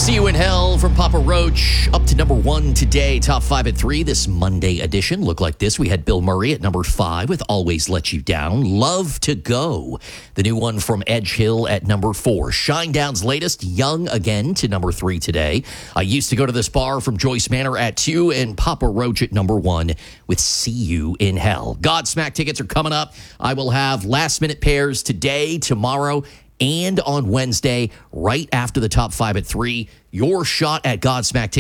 See You in Hell from Papa Roach up to number 1 today. Top 5 at 3 this Monday edition. Look like this. We had Bill Murray at number 5 with Always Let You Down. Love to Go, the new one from Edge Hill at number 4. Shinedown's latest, Young Again, to number 3 today. I Used to Go to This Bar from Joyce Manor at 2, and Papa Roach at number 1 with See You in Hell. Godsmack tickets are coming up. I will have last-minute pairs today, tomorrow, and on Wednesday, right after the top 5 at 3. Your shot at Godsmack tickets